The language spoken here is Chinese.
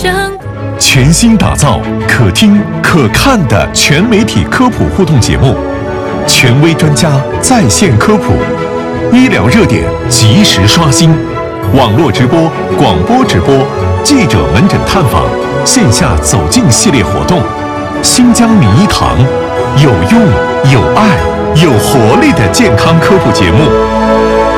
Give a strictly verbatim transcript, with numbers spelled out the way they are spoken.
全新打造可听可看的全媒体科普互动节目，权威专家在线科普，医疗热点及时刷新，网络直播、广播直播，记者门诊探访，线下走进系列活动，新疆名医堂，有用、有爱、有活力的健康科普节目。